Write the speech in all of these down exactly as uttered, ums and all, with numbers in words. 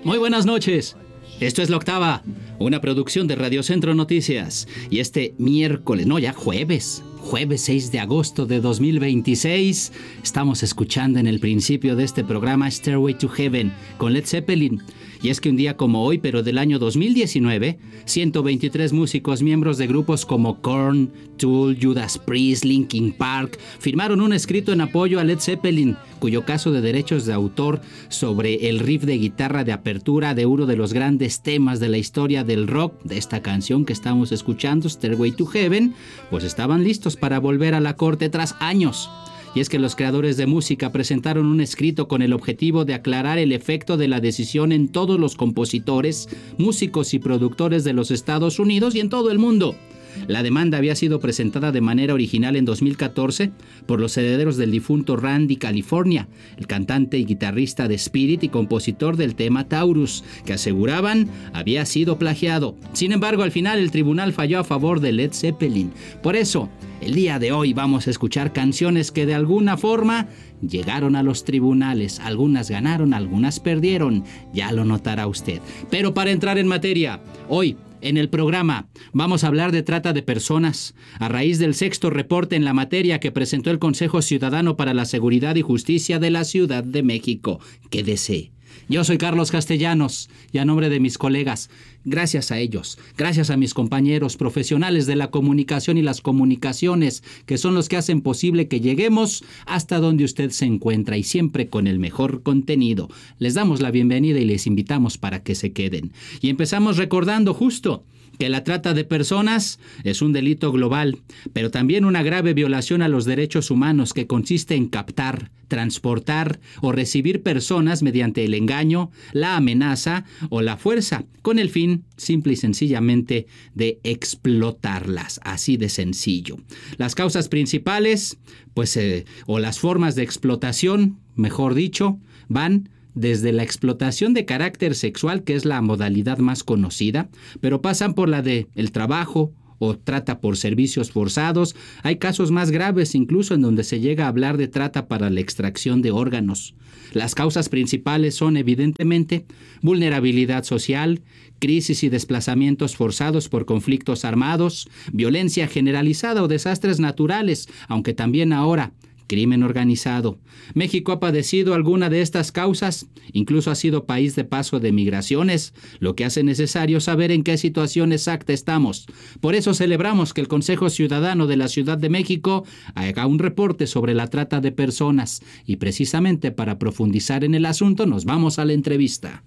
Muy buenas noches. Esto es La Octava, una producción de Radio Centro Noticias. Y este miércoles, no ya jueves, jueves seis de agosto de dos mil veintiséis, estamos escuchando en el principio de este programa Stairway to Heaven con Led Zeppelin. Y es que un día como hoy, pero del año dos mil diecinueve, ciento veintitrés músicos miembros de grupos como Korn, Tool, Judas Priest, Linkin Park firmaron un escrito en apoyo a Led Zeppelin, cuyo caso de derechos de autor sobre el riff de guitarra de apertura de uno de los grandes temas de la historia del rock, de esta canción que estamos escuchando, Stairway to Heaven, pues estaban listos para volver a la corte tras años. Y es que los creadores de música presentaron un escrito con el objetivo de aclarar el efecto de la decisión en todos los compositores, músicos y productores de los Estados Unidos y en todo el mundo. La demanda había sido presentada de manera original en dos mil catorce por los herederos del difunto Randy California, el cantante y guitarrista de Spirit y compositor del tema Taurus, que aseguraban había sido plagiado. Sin embargo, al final el tribunal falló a favor de Led Zeppelin. Por eso, el día de hoy vamos a escuchar canciones que de alguna forma llegaron a los tribunales. Algunas ganaron, algunas perdieron, ya lo notará usted. Pero para entrar en materia, hoy en el programa vamos a hablar de trata de personas a raíz del sexto reporte en la materia que presentó el Consejo Ciudadano para la Seguridad y Justicia de la Ciudad de México. Quédese. Yo soy Carlos Castellanos y a nombre de mis colegas, gracias a ellos, gracias a mis compañeros profesionales de la comunicación y las comunicaciones, que son los que hacen posible que lleguemos hasta donde usted se encuentra y siempre con el mejor contenido. Les damos la bienvenida y les invitamos para que se queden. Y empezamos recordando justo que la trata de personas es un delito global, pero también una grave violación a los derechos humanos que consiste en captar, transportar o recibir personas mediante el engaño, la amenaza o la fuerza, con el fin, simple y sencillamente, de explotarlas, así de sencillo. Las causas principales, pues, eh, o las formas de explotación, mejor dicho, van desde la explotación de carácter sexual, que es la modalidad más conocida, pero pasan por la de el trabajo o trata por servicios forzados. Hay casos más graves incluso en donde se llega a hablar de trata para la extracción de órganos. Las causas principales son evidentemente vulnerabilidad social, crisis y desplazamientos forzados por conflictos armados, violencia generalizada o desastres naturales, aunque también ahora crimen organizado. México ha padecido alguna de estas causas, incluso ha sido país de paso de migraciones, lo que hace necesario saber en qué situación exacta estamos. Por eso celebramos que el Consejo Ciudadano de la Ciudad de México haga un reporte sobre la trata de personas y precisamente para profundizar en el asunto nos vamos a la entrevista.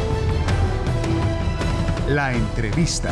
La entrevista.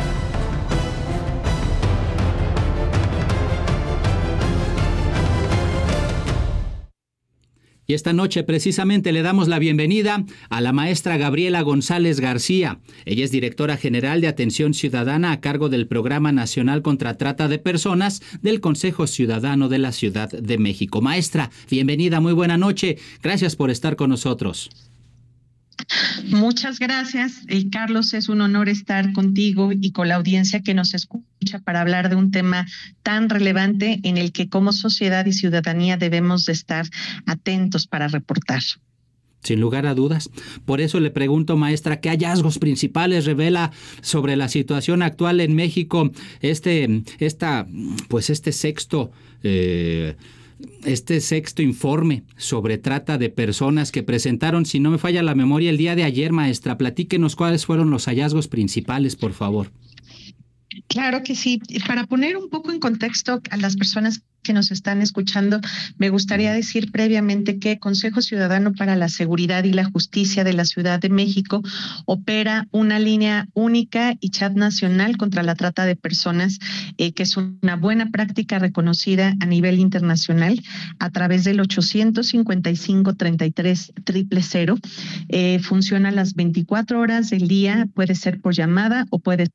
Y esta noche precisamente le damos la bienvenida a la maestra Gabriela González García. Ella es directora general de Atención Ciudadana a cargo del Programa Nacional contra Trata de Personas del Consejo Ciudadano de la Ciudad de México. Maestra, bienvenida, muy buena noche. Gracias por estar con nosotros. Muchas gracias, eh, Carlos. Es un honor estar contigo y con la audiencia que nos escucha para hablar de un tema tan relevante en el que como sociedad y ciudadanía debemos de estar atentos para reportar. Sin lugar a dudas. Por eso le pregunto, maestra, ¿qué hallazgos principales revela sobre la situación actual en México este, esta, pues este sexto eh, Este sexto informe sobre trata de personas que presentaron, si no me falla la memoria, el día de ayer, maestra? Platíquenos cuáles fueron los hallazgos principales, por favor. Claro que sí. Para poner un poco en contexto a las personas que nos están escuchando, me gustaría decir previamente que Consejo Ciudadano para la Seguridad y la Justicia de la Ciudad de México opera una línea única y chat nacional contra la trata de personas, eh, que es una buena práctica reconocida a nivel internacional a través del ochocientos cincuenta y cinco, treinta y tres, cero cero cero. Eh, funciona las veinticuatro horas del día, puede ser por llamada o puede.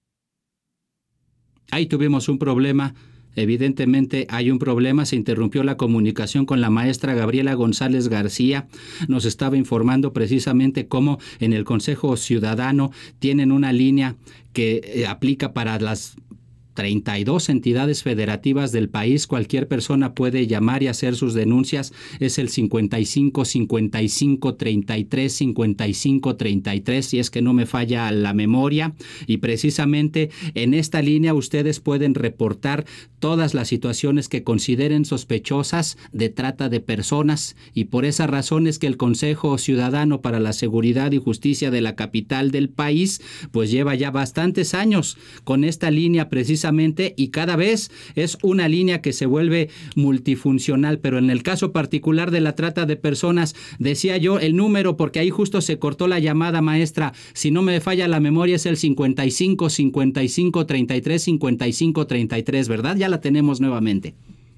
Ahí tuvimos un problema. Evidentemente hay un problema, se interrumpió la comunicación con la maestra Gabriela González García. Nos estaba informando precisamente cómo en el Consejo Ciudadano tienen una línea que eh, aplica para las treinta y dos entidades federativas del país, cualquier persona puede llamar y hacer sus denuncias. Es el cincuenta y cinco, cincuenta y cinco, treinta y tres, cincuenta y cinco, treinta y tres, si es que no me falla la memoria. Y precisamente en esta línea ustedes pueden reportar todas las situaciones que consideren sospechosas de trata de personas, y por esa razón es que el Consejo Ciudadano para la Seguridad y Justicia de la capital del país pues lleva ya bastantes años con esta línea precisamente, y cada vez es una línea que se vuelve multifuncional. Pero en el caso particular de la trata de personas, decía yo el número porque ahí justo se cortó la llamada, maestra, si no me falla la memoria es el cincuenta y cinco, cincuenta y cinco, treinta y tres, cincuenta y cinco, treinta y tres, ¿verdad? Ya la tenemos nuevamente.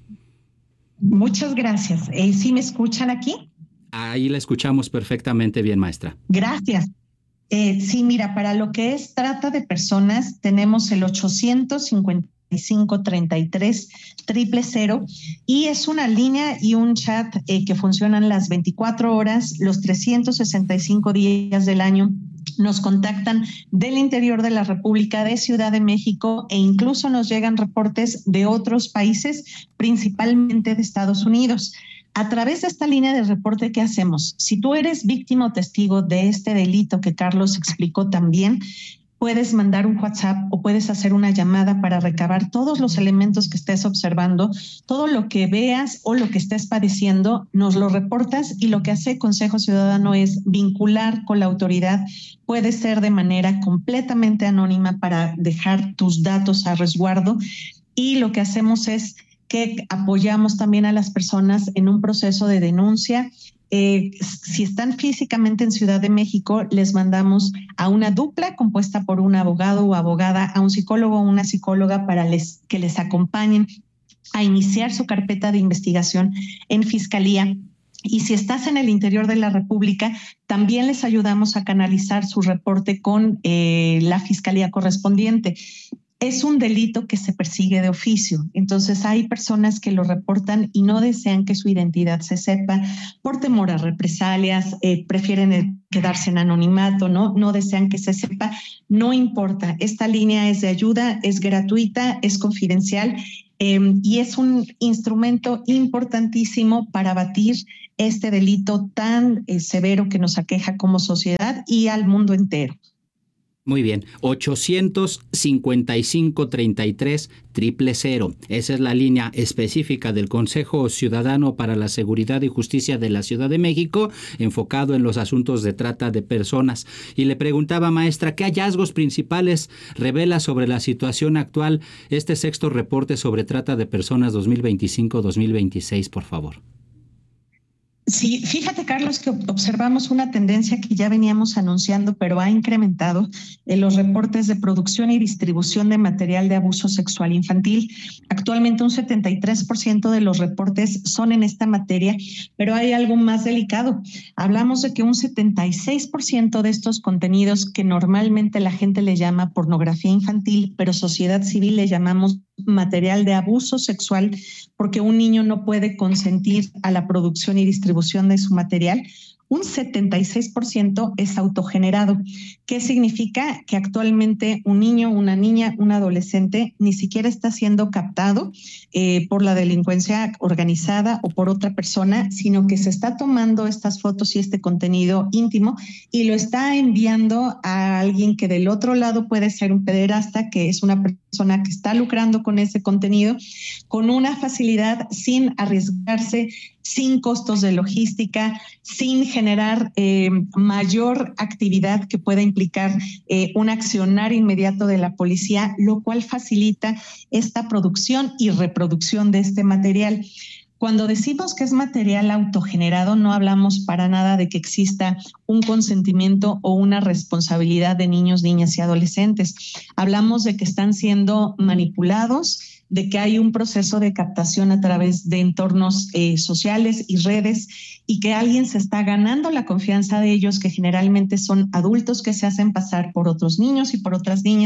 Muchas gracias. Eh, ¿Sí me escuchan aquí? Ahí la escuchamos perfectamente bien, maestra. Gracias. Eh, sí, mira, para lo que es trata de personas, tenemos el ochocientos cincuenta y cinco, treinta y tres, triple cero, y es una línea y un chat eh, que funcionan las veinticuatro horas, los trescientos sesenta y cinco días del año. Nos contactan del interior de la República, de Ciudad de México, e incluso nos llegan reportes de otros países, principalmente de Estados Unidos. A través de esta línea de reporte, ¿qué hacemos? Si tú eres víctima o testigo de este delito que Carlos explicó también, puedes mandar un WhatsApp o puedes hacer una llamada para recabar todos los elementos que estés observando, todo lo que veas o lo que estés padeciendo, nos lo reportas, y lo que hace Consejo Ciudadano es vincular con la autoridad. Puede ser de manera completamente anónima para dejar tus datos a resguardo, y lo que hacemos es que apoyamos también a las personas en un proceso de denuncia. Eh, si están físicamente en Ciudad de México, les mandamos a una dupla compuesta por un abogado o abogada, a un psicólogo o una psicóloga para les, que les acompañen a iniciar su carpeta de investigación en Fiscalía. Y si estás en el interior de la República, también les ayudamos a canalizar su reporte con eh, la Fiscalía correspondiente. Es un delito que se persigue de oficio. Entonces hay personas que lo reportan y no desean que su identidad se sepa por temor a represalias, eh, prefieren quedarse en anonimato, ¿no? No desean que se sepa. No importa, esta línea es de ayuda, es gratuita, es confidencial eh, y es un instrumento importantísimo para batir este delito tan eh, severo que nos aqueja como sociedad y al mundo entero. Muy bien, ochocientos cincuenta y cinco, treinta y tres, triple cero. Esa es la línea específica del Consejo Ciudadano para la Seguridad y Justicia de la Ciudad de México, enfocado en los asuntos de trata de personas. Y le preguntaba, maestra, ¿qué hallazgos principales revela sobre la situación actual este sexto reporte sobre trata de personas dos mil veinticinco dos mil veintiséis, por favor? Sí, fíjate, Carlos, que observamos una tendencia que ya veníamos anunciando, pero ha incrementado en los reportes de producción y distribución de material de abuso sexual infantil. Actualmente un setenta y tres por ciento de los reportes son en esta materia, pero hay algo más delicado. Hablamos de que un setenta y seis por ciento de estos contenidos, que normalmente la gente le llama pornografía infantil, pero sociedad civil le llamamos material de abuso sexual, porque un niño no puede consentir a la producción y distribución de su material, un setenta y seis por ciento es autogenerado. ¿Qué significa? Que actualmente un niño, una niña, un adolescente ni siquiera está siendo captado eh, por la delincuencia organizada o por otra persona, sino que se está tomando estas fotos y este contenido íntimo y lo está enviando a alguien que del otro lado puede ser un pederasta, que es una persona que está lucrando con ese contenido con una facilidad, sin arriesgarse, sin costos de logística, sin generar eh, mayor actividad que pueda implicar eh, un accionar inmediato de la policía, lo cual facilita esta producción y reproducción de este material. Cuando decimos que es material autogenerado, no hablamos para nada de que exista un consentimiento o una responsabilidad de niños, niñas y adolescentes. Hablamos de que están siendo manipulados, de que hay un proceso de captación a través de entornos eh, sociales y redes, y que alguien se está ganando la confianza de ellos, que generalmente son adultos que se hacen pasar por otros niños y por otras niñas,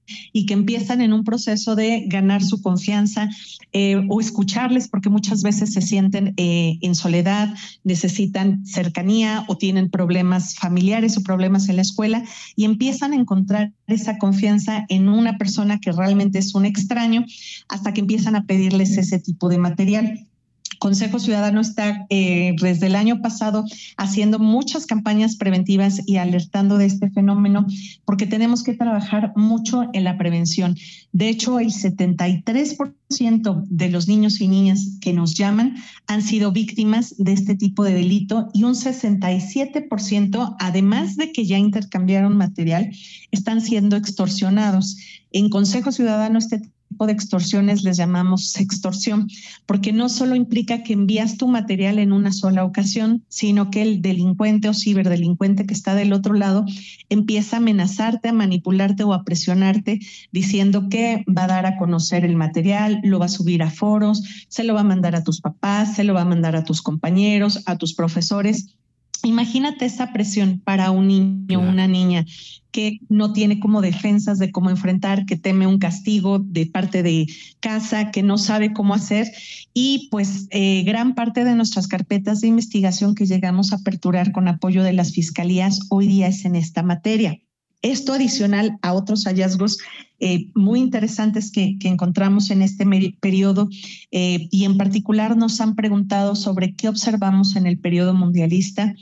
y que empiezan en un proceso de ganar su confianza eh, o escucharles, porque muchas veces se sienten eh, en soledad, necesitan cercanía o tienen problemas familiares o problemas en la escuela y empiezan a encontrar esa confianza en una persona que realmente es un extraño hasta que empiezan a pedirles ese tipo de material. Consejo Ciudadano está eh, desde el año pasado haciendo muchas campañas preventivas y alertando de este fenómeno porque tenemos que trabajar mucho en la prevención. De hecho, el setenta y tres por ciento de los niños y niñas que nos llaman han sido víctimas de este tipo de delito y un sesenta y siete por ciento, además de que ya intercambiaron material, están siendo extorsionados. En Consejo Ciudadano este tipo de extorsiones les llamamos sextorsión, porque no solo implica que envías tu material en una sola ocasión, sino que el delincuente o ciberdelincuente que está del otro lado empieza a amenazarte, a manipularte o a presionarte diciendo que va a dar a conocer el material, lo va a subir a foros, se lo va a mandar a tus papás, se lo va a mandar a tus compañeros, a tus profesores. Imagínate esa presión para un niño, claro, una niña que no tiene como defensas de cómo enfrentar, que teme un castigo de parte de casa, que no sabe cómo hacer. Y pues eh, gran parte de nuestras carpetas de investigación que llegamos a aperturar con apoyo de las fiscalías hoy día es en esta materia. Esto adicional a otros hallazgos eh, muy interesantes que, que encontramos en este periodo eh, y en particular nos han preguntado sobre qué observamos en el periodo mundialista.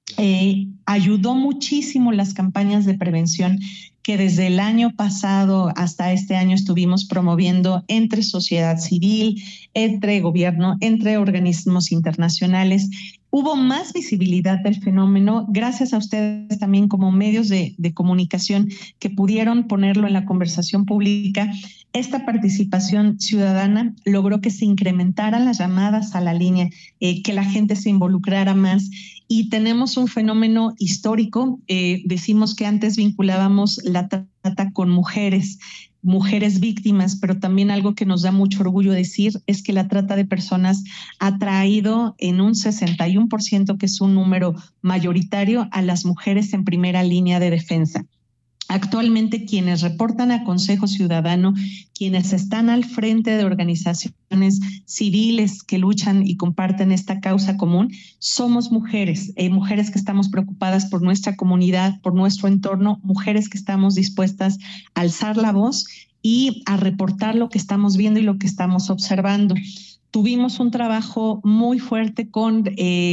Eh, ayudó muchísimo las campañas de prevención que desde el año pasado hasta este año estuvimos promoviendo entre sociedad civil, entre gobierno, entre organismos internacionales. Hubo más visibilidad del fenómeno gracias a ustedes también como medios de, de comunicación que pudieron ponerlo en la conversación pública. Esta participación ciudadana logró que se incrementaran las llamadas a la línea, eh, que la gente se involucrara más. Y tenemos un fenómeno histórico. Eh, decimos que antes vinculábamos la trata con mujeres, mujeres víctimas, pero también algo que nos da mucho orgullo decir es que la trata de personas ha traído en un sesenta y uno por ciento, que es un número mayoritario, a las mujeres en primera línea de defensa. Actualmente quienes reportan a Consejo Ciudadano, quienes están al frente de organizaciones civiles que luchan y comparten esta causa común, somos mujeres, eh, mujeres que estamos preocupadas por nuestra comunidad, por nuestro entorno, mujeres que estamos dispuestas a alzar la voz y a reportar lo que estamos viendo y lo que estamos observando. Tuvimos un trabajo muy fuerte con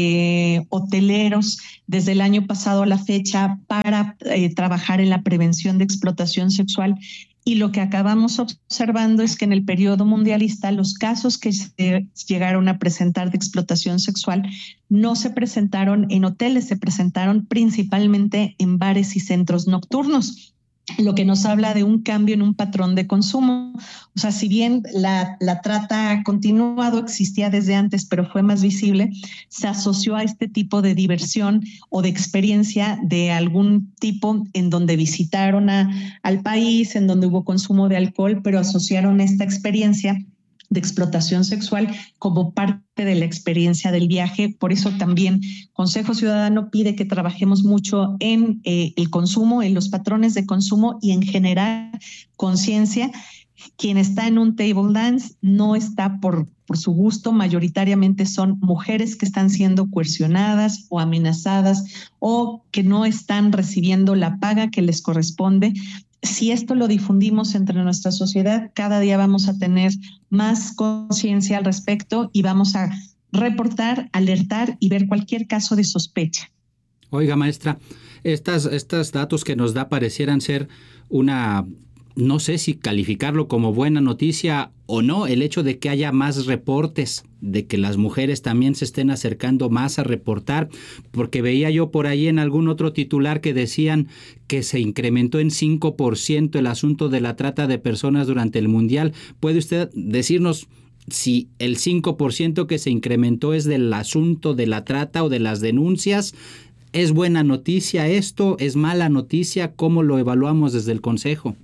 eh, hoteleros desde el año pasado a la fecha para eh, trabajar en la prevención de explotación sexual. Y lo que acabamos observando es que en el periodo mundialista los casos que se llegaron a presentar de explotación sexual no se presentaron en hoteles, se presentaron principalmente en bares y centros nocturnos, lo que nos habla de un cambio en un patrón de consumo. O sea, si bien la, la trata continuado existía desde antes, pero fue más visible, se asoció a este tipo de diversión o de experiencia de algún tipo en donde visitaron a, al país, en donde hubo consumo de alcohol, pero asociaron esta experiencia de explotación sexual como parte de la experiencia del viaje. Por eso también Consejo Ciudadano pide que trabajemos mucho en eh, el consumo, en los patrones de consumo y en generar conciencia. Quien está en un table dance no está por, por su gusto, mayoritariamente son mujeres que están siendo coercionadas o amenazadas o que no están recibiendo la paga que les corresponde. Si esto lo difundimos entre nuestra sociedad, cada día vamos a tener más conciencia al respecto y vamos a reportar, alertar y ver cualquier caso de sospecha. Oiga, maestra, estas, estos datos que nos da parecieran ser una, no sé si calificarlo como buena noticia o no, el hecho de que haya más reportes, de que las mujeres también se estén acercando más a reportar, porque veía yo por ahí en algún otro titular que decían que se incrementó en cinco por ciento el asunto de la trata de personas durante el Mundial. ¿Puede usted decirnos si el cinco por ciento que se incrementó es del asunto de la trata o de las denuncias? ¿Es buena noticia esto? ¿Es mala noticia? ¿Cómo lo evaluamos desde el Consejo?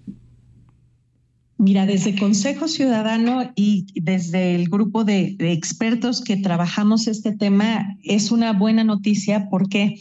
Mira, desde Consejo Ciudadano y desde el grupo de, de expertos que trabajamos este tema, es una buena noticia porque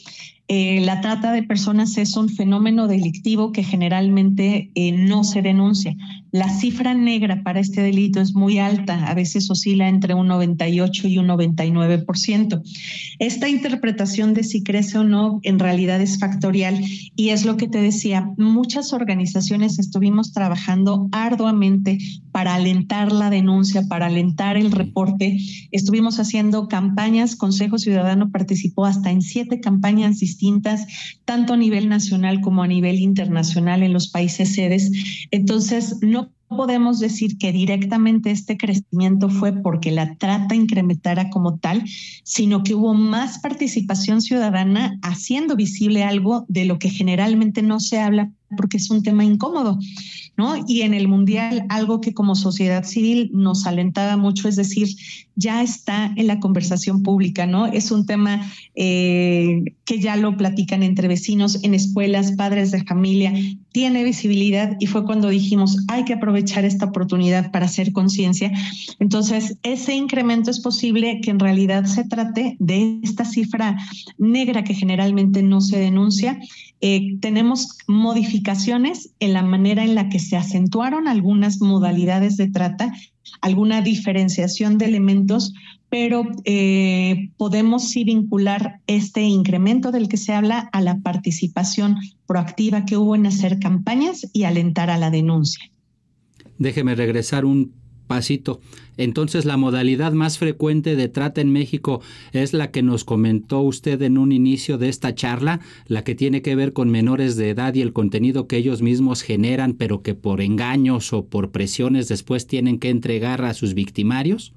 Eh, la trata de personas es un fenómeno delictivo que generalmente eh, no se denuncia. La cifra negra para este delito es muy alta, a veces oscila entre un noventa y ocho y un noventa y nueve por ciento. Esta interpretación de si crece o no en realidad es factorial y es lo que te decía, muchas organizaciones estuvimos trabajando arduamente para alentar la denuncia, para alentar el reporte. Estuvimos haciendo campañas, Consejo Ciudadano participó hasta en siete campañas distintas, tanto a nivel nacional como a nivel internacional en los países sedes. Entonces, no podemos decir que directamente este crecimiento fue porque la trata incrementara como tal, sino que hubo más participación ciudadana haciendo visible algo de lo que generalmente no se habla porque es un tema incómodo, ¿no? Y en el Mundial, algo que como sociedad civil nos alentaba mucho, es decir, ya está en la conversación pública, ¿no? Es un tema eh, que ya lo platican entre vecinos, en escuelas, padres de familia, tiene visibilidad y fue cuando dijimos, hay que aprovechar esta oportunidad para hacer conciencia. Entonces, ese incremento es posible que en realidad se trate de esta cifra negra que generalmente no se denuncia. Eh, tenemos modificaciones en la manera en la que se acentuaron algunas modalidades de trata, alguna diferenciación de elementos, pero eh, podemos sí vincular este incremento del que se habla a la participación proactiva que hubo en hacer campañas y alentar a la denuncia. Déjeme regresar un pasito. Entonces, la modalidad más frecuente de trata en México es la que nos comentó usted en un inicio de esta charla, la que tiene que ver con menores de edad y el contenido que ellos mismos generan, pero que por engaños o por presiones después tienen que entregar a sus victimarios.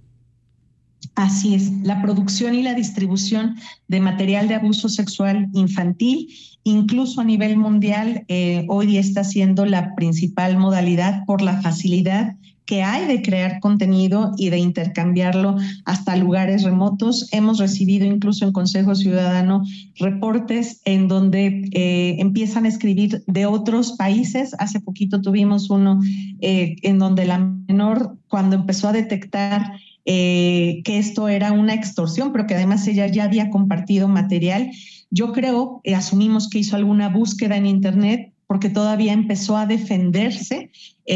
Así es, la producción y la distribución de material de abuso sexual infantil, incluso a nivel mundial, eh, hoy está siendo la principal modalidad por la facilidad que hay de crear contenido y de intercambiarlo hasta lugares remotos. Hemos recibido incluso en Consejo Ciudadano reportes en donde eh, empiezan a escribir de otros países. Hace poquito tuvimos uno eh, en donde la menor, cuando empezó a detectar eh, que esto era una extorsión, pero que además ella ya había compartido material, yo creo, eh, asumimos que hizo alguna búsqueda en internet porque todavía empezó a defenderse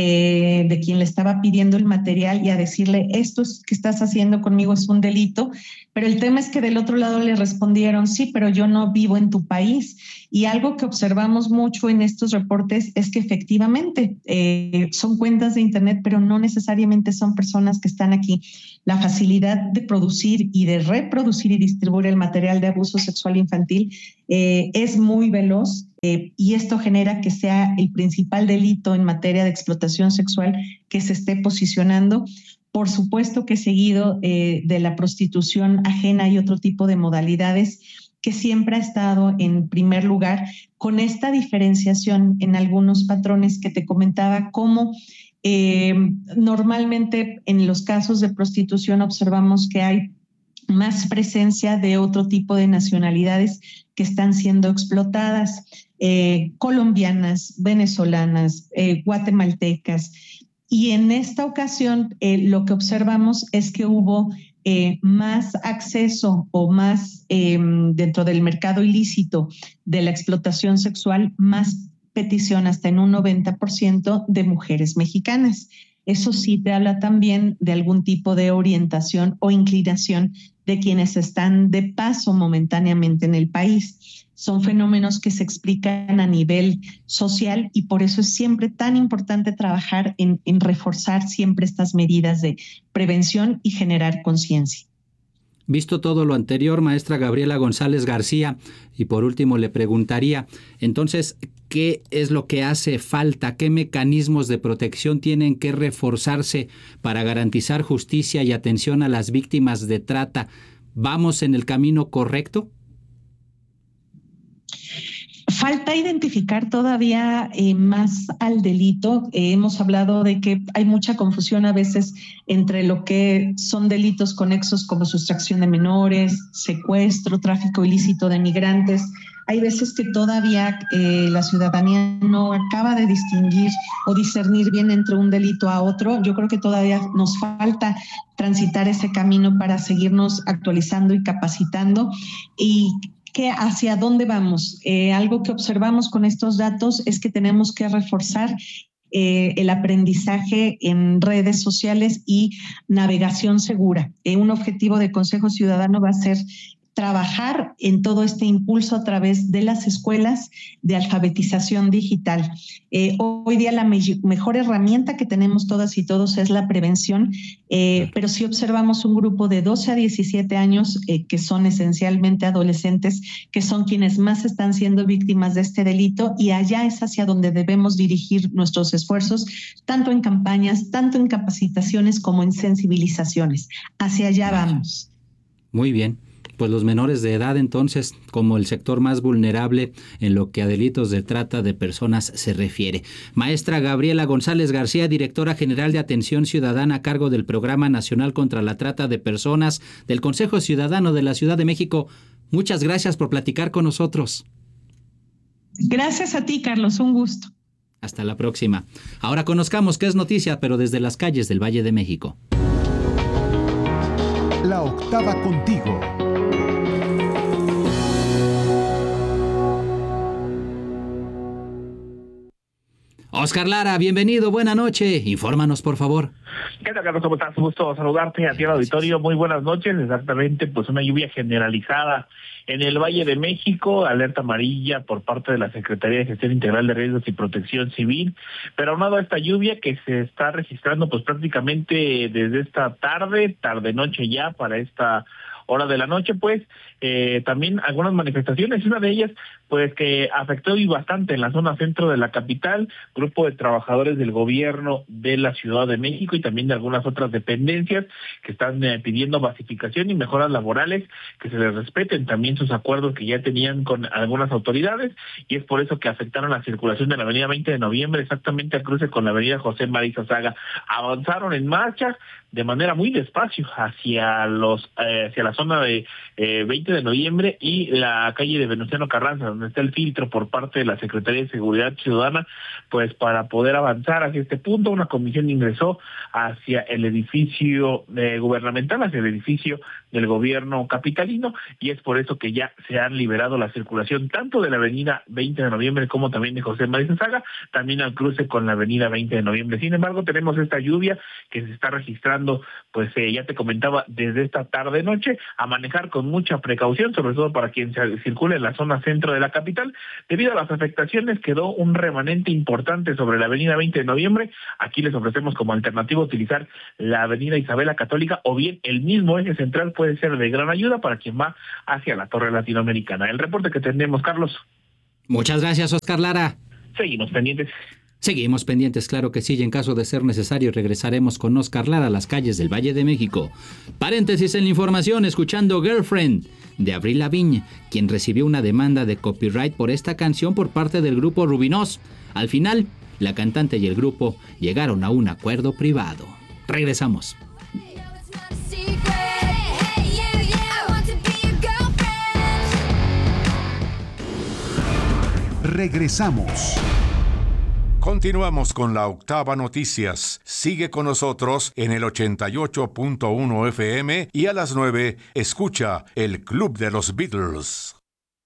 eh, de quien le estaba pidiendo el material y a decirle, esto que estás haciendo conmigo es un delito, pero el tema es que del otro lado le respondieron, sí, pero yo no vivo en tu país. Y algo que observamos mucho en estos reportes es que efectivamente eh, son cuentas de internet, pero no necesariamente son personas que están aquí. La facilidad de producir y de reproducir y distribuir el material de abuso sexual infantil eh, es muy veloz. Eh, y esto genera que sea el principal delito en materia de explotación sexual que se esté posicionando. Por supuesto que seguido eh, de la prostitución ajena y otro tipo de modalidades que siempre ha estado en primer lugar, con esta diferenciación en algunos patrones que te comentaba, como eh, normalmente en los casos de prostitución observamos que hay más presencia de otro tipo de nacionalidades que están siendo explotadas, eh, colombianas, venezolanas, eh, guatemaltecas. Y en esta ocasión eh, lo que observamos es que hubo eh, más acceso o más eh, dentro del mercado ilícito de la explotación sexual, más petición hasta en un noventa por ciento de mujeres mexicanas. Eso sí te habla también de algún tipo de orientación o inclinación de quienes están de paso momentáneamente en el país. Son fenómenos que se explican a nivel social y por eso es siempre tan importante trabajar en, en reforzar siempre estas medidas de prevención y generar conciencia. Visto todo lo anterior, maestra Gabriela González García, y por último le preguntaría, entonces, ¿qué es lo que hace falta? ¿Qué mecanismos de protección tienen que reforzarse para garantizar justicia y atención a las víctimas de trata? ¿Vamos en el camino correcto? Falta identificar todavía eh, más al delito. Eh, hemos hablado de que hay mucha confusión a veces entre lo que son delitos conexos como sustracción de menores, secuestro, tráfico ilícito de migrantes. Hay veces que todavía eh, la ciudadanía no acaba de distinguir o discernir bien entre un delito a otro. Yo creo que todavía nos falta transitar ese camino para seguirnos actualizando y capacitando y que hacia dónde vamos. Eh, algo que observamos con estos datos es que tenemos que reforzar Eh, el aprendizaje en redes sociales y navegación segura. Eh, un objetivo de Consejo Ciudadano va a ser trabajar en todo este impulso a través de las escuelas de alfabetización digital. Eh, hoy día la me- mejor herramienta que tenemos todas y todos es la prevención, eh, pero sí observamos un grupo de doce a diecisiete años eh, que son esencialmente adolescentes, que son quienes más están siendo víctimas de este delito, y allá es hacia donde debemos dirigir nuestros esfuerzos, tanto en campañas, tanto en capacitaciones como en sensibilizaciones. Hacia allá vamos. Muy bien. Pues los menores de edad, entonces, como el sector más vulnerable en lo que a delitos de trata de personas se refiere. Maestra Gabriela González García, directora general de Atención Ciudadana a cargo del Programa Nacional contra la Trata de Personas del Consejo Ciudadano de la Ciudad de México, muchas gracias por platicar con nosotros. Gracias a ti, Carlos, un gusto. Hasta la próxima. Ahora conozcamos qué es noticia, pero desde las calles del Valle de México. La octava contigo. Oscar Lara, bienvenido, buena noche. Infórmanos, por favor. ¿Qué tal, Carlos? ¿Cómo estás? Gusto saludarte a ti al auditorio. Muy buenas noches. Exactamente, pues una lluvia generalizada en el Valle de México, alerta amarilla por parte de la Secretaría de Gestión Integral de Riesgos y Protección Civil, pero aunado a esta lluvia que se está registrando pues prácticamente desde esta tarde, tarde-noche ya para esta hora de la noche, pues eh, también algunas manifestaciones, una de ellas pues que afectó y bastante en la zona centro de la capital, grupo de trabajadores del gobierno de la Ciudad de México y también de algunas otras dependencias que están eh, pidiendo basificación y mejoras laborales, que se les respeten también sus acuerdos que ya tenían con algunas autoridades, y es por eso que afectaron la circulación de la avenida veinte de noviembre, exactamente al cruce con la avenida José María Saga. Avanzaron en marcha de manera muy despacio hacia los eh, hacia la zona de eh, veinte de noviembre y la calle de Venustiano Carranza, donde está el filtro por parte de la Secretaría de Seguridad Ciudadana, pues para poder avanzar hacia este punto, una comisión ingresó hacia el edificio eh, gubernamental, hacia el edificio del gobierno capitalino, y es por eso que ya se han liberado la circulación tanto de la avenida veinte de noviembre como también de José María Saga, también al cruce con la avenida veinte de noviembre. Sin embargo, tenemos esta lluvia que se está registrando, pues eh, ya te comentaba, desde esta tarde-noche, a manejar con mucha precaución, sobre todo para quien se circule en la zona centro de la capital. Debido a las afectaciones, quedó un remanente importante sobre la avenida veinte de noviembre. Aquí les ofrecemos como alternativa utilizar la avenida Isabela Católica, o bien el mismo eje central puede ser de gran ayuda para quien va hacia la Torre Latinoamericana. El reporte que tenemos, Carlos. Muchas gracias, Oscar Lara. Seguimos pendientes. Seguimos pendientes, claro que sí, y en caso de ser necesario regresaremos con Oscar Lara a las calles del Valle de México. Paréntesis en la información, escuchando Girlfriend de Avril Lavigne, quien recibió una demanda de copyright por esta canción por parte del grupo Rubinos. Al final, la cantante y el grupo llegaron a un acuerdo privado. Regresamos. Regresamos. Continuamos con la Octava Noticias. Sigue con nosotros en el ochenta y ocho punto uno F M y a las nueve escucha el Club de los Beatles.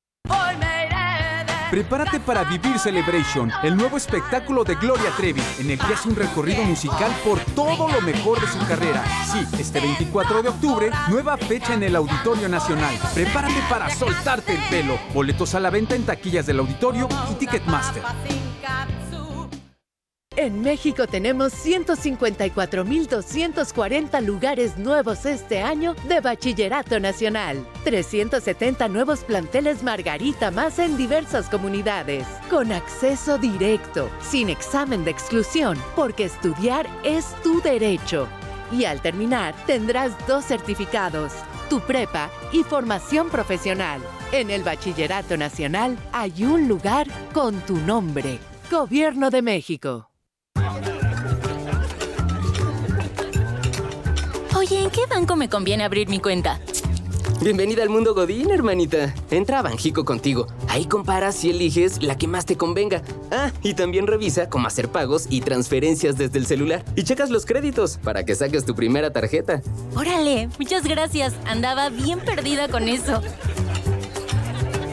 Prepárate para vivir Celebration, el nuevo espectáculo de Gloria Trevi, en el que hace un recorrido musical por todo lo mejor de su carrera. Sí, este veinticuatro de octubre, nueva fecha en el Auditorio Nacional. Prepárate para soltarte el pelo. Boletos a la venta en taquillas del auditorio y Ticketmaster. En México tenemos ciento cincuenta y cuatro mil doscientos cuarenta lugares nuevos este año de Bachillerato Nacional. trescientos setenta nuevos planteles Margarita más en diversas comunidades. Con acceso directo, sin examen de exclusión, porque estudiar es tu derecho. Y al terminar, tendrás dos certificados, tu prepa y formación profesional. En el Bachillerato Nacional hay un lugar con tu nombre. Gobierno de México. Oye, ¿en qué banco me conviene abrir mi cuenta? Bienvenida al mundo Godín, hermanita. Entra a Banjico contigo. Ahí comparas y eliges la que más te convenga. Ah, y también revisa cómo hacer pagos y transferencias desde el celular. Y checas los créditos para que saques tu primera tarjeta. Órale, muchas gracias. Andaba bien perdida con eso.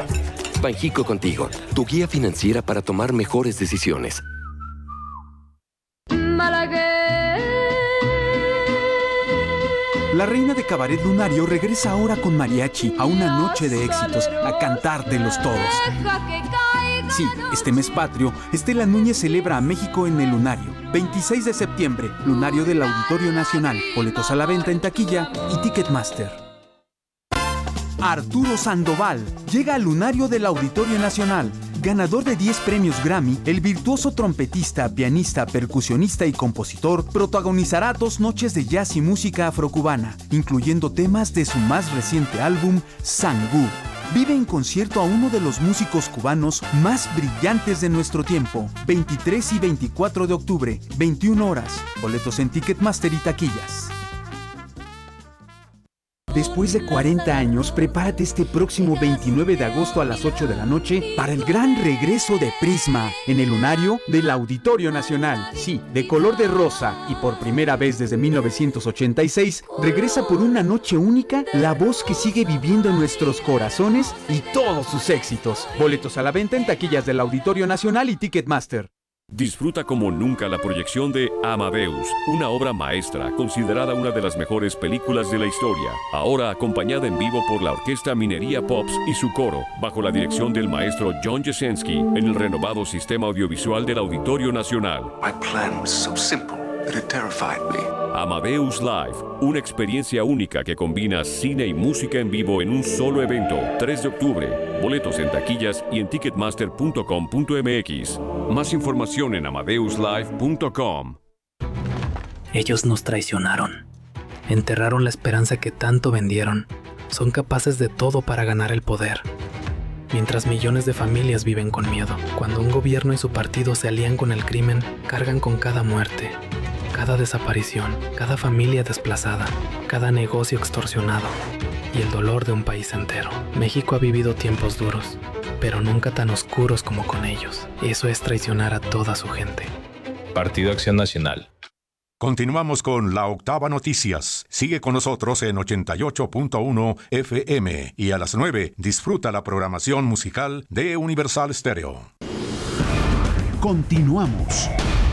Banjico Contigo, tu guía financiera para tomar mejores decisiones. La reina de Cabaret Lunario regresa ahora con mariachi a una noche de éxitos, a cantar de los todos. Sí, este mes patrio, Estela Núñez celebra a México en el Lunario. veintiséis de septiembre, Lunario del Auditorio Nacional. Boletos a la venta en taquilla y Ticketmaster. Arturo Sandoval llega al Lunario del Auditorio Nacional. Ganador de diez premios Grammy, el virtuoso trompetista, pianista, percusionista y compositor protagonizará dos noches de jazz y música afrocubana, incluyendo temas de su más reciente álbum, Sangú. Vive en concierto a uno de los músicos cubanos más brillantes de nuestro tiempo. veintitrés y veinticuatro de octubre, veintiuna horas. Boletos en Ticketmaster y taquillas. Después de cuarenta años, prepárate este próximo veintinueve de agosto a las ocho de la noche para el gran regreso de Prisma en el Lunario del Auditorio Nacional. Sí, de color de rosa y por primera vez desde mil novecientos ochenta y seis, regresa por una noche única la voz que sigue viviendo en nuestros corazones y todos sus éxitos. Boletos a la venta en taquillas del Auditorio Nacional y Ticketmaster. Disfruta como nunca la proyección de Amadeus, una obra maestra considerada una de las mejores películas de la historia, ahora acompañada en vivo por la Orquesta Minería Pops y su coro, bajo la dirección del maestro John Jasenski, en el renovado sistema audiovisual del Auditorio Nacional. My plan was so simple that it terrified me. Amadeus Live, una experiencia única que combina cine y música en vivo en un solo evento, tres de octubre. Boletos en taquillas y en ticketmaster punto com punto m x. Más información en amadeus live punto com. Ellos nos traicionaron. Enterraron la esperanza que tanto vendieron. Son capaces de todo para ganar el poder. Mientras millones de familias viven con miedo. Cuando un gobierno y su partido se alían con el crimen, cargan con cada muerte, cada desaparición, cada familia desplazada, cada negocio extorsionado y el dolor de un país entero. México ha vivido tiempos duros, pero nunca tan oscuros como con ellos. Eso es traicionar a toda su gente. Partido Acción Nacional. Continuamos con La Octava Noticias. Sigue con nosotros en ochenta y ocho punto uno F M y a las nueve disfruta la programación musical de Universal Stereo. Continuamos.